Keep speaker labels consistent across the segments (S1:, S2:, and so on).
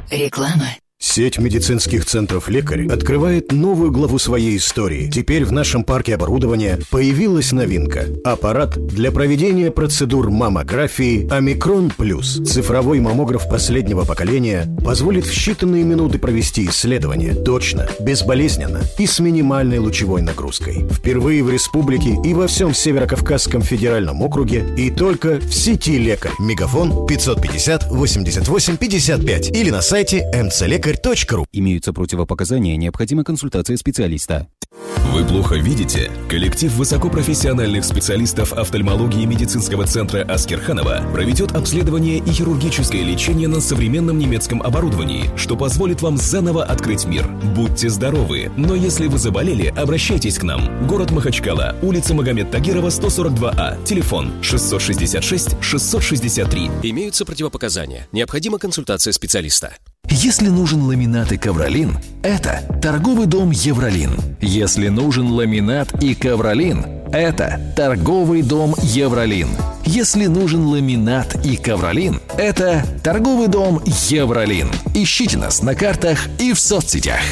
S1: Реклама.
S2: Сеть медицинских центров «Лекарь» открывает новую главу своей истории. Теперь в нашем парке оборудования появилась новинка. Аппарат для проведения процедур маммографии «Омикрон Плюс». Цифровой маммограф последнего поколения позволит в считанные минуты провести исследование точно, безболезненно и с минимальной лучевой нагрузкой. Впервые в республике и во всем Северо-Кавказском федеральном округе и только в сети «Лекарь». Мегафон 550 88 55 или на сайте mcлекарь.ру.
S3: Имеются противопоказания, необходима консультация специалиста.
S4: Вы плохо видите? Коллектив высокопрофессиональных специалистов офтальмологии медицинского центра Аскерханова проведет обследование и хирургическое лечение на современном немецком оборудовании, что позволит вам заново открыть мир. Будьте здоровы, но если вы заболели, обращайтесь к нам. Город Махачкала, улица Магомед Тагирова, 142А, телефон 666-663. Имеются противопоказания, необходима консультация специалиста.
S5: Если нужен ламинат и ковролин, это торговый дом «Евролин». Если нужен ламинат и ковролин, это торговый дом «Евролин». Если нужен ламинат и ковролин, это торговый дом «Евролин». Ищите нас на картах и в соцсетях.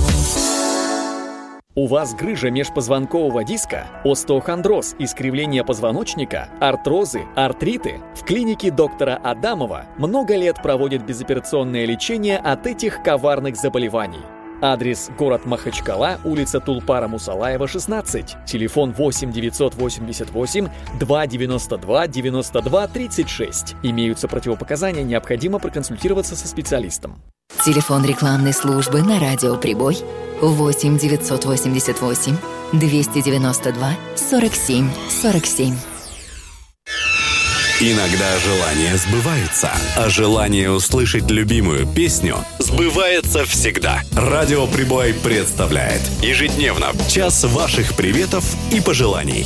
S6: У вас грыжа межпозвонкового диска, остеохондроз, искривление позвоночника, артрозы, артриты? В клинике доктора Адамова много лет проводят безоперационное лечение от этих коварных заболеваний. Адрес: город Махачкала, улица Тулпара Мусалаева, 16. Телефон 8 988 292 92 36. Имеются противопоказания, необходимо проконсультироваться со специалистом.
S1: Телефон рекламной службы на радио «Прибой» 8 988 292 47 47.
S7: Иногда желания сбываются, а желание услышать любимую песню сбывается всегда. Радио «Прибой» представляет ежедневно час ваших приветов и пожеланий.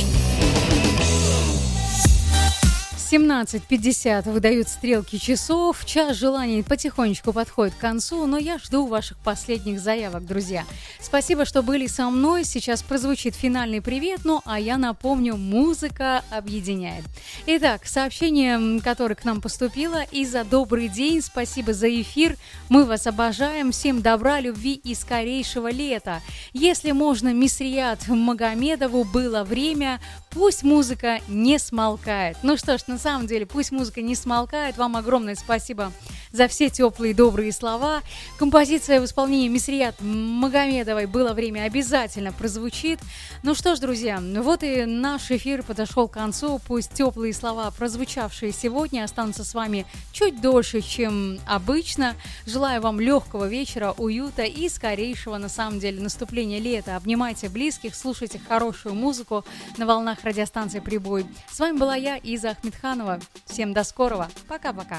S8: 17:50 выдают стрелки часов, час желаний потихонечку подходит к концу, но я жду ваших последних заявок, друзья. Спасибо, что были со мной, сейчас прозвучит финальный привет, ну а я напомню, музыка объединяет. Итак, сообщение, которое к нам поступило: Иза, добрый день, спасибо за эфир, мы вас обожаем, всем добра, любви и скорейшего лета. Если можно, Мисрият Магомедову «Было время», пусть музыка не смолкает. Ну что ж, на самом деле, пусть музыка не смолкает. Вам огромное спасибо за все теплые добрые слова. Композиция в исполнении Мисрият Магомедовой «Было время» обязательно прозвучит. Ну что ж, друзья, вот и наш эфир подошел к концу. Пусть теплые слова, прозвучавшие сегодня, останутся с вами чуть дольше, чем обычно. Желаю вам легкого вечера, уюта и скорейшего, на самом деле, наступления лета. Обнимайте близких, слушайте хорошую музыку на волнах радиостанции «Прибой». С вами была я, Иза Ахмедханова. Всем до скорого. Пока-пока.